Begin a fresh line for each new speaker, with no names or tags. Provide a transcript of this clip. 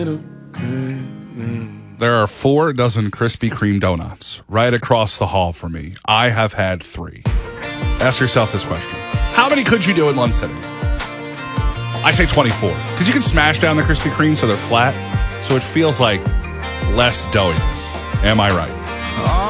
There are 4 dozen Krispy Kreme donuts right across the hall from me. I have had 3. Ask yourself this question. How many could you do in one sitting? I say 24. Because you can smash down the Krispy Kreme so they're flat, so it feels like less doughiness. Am I right?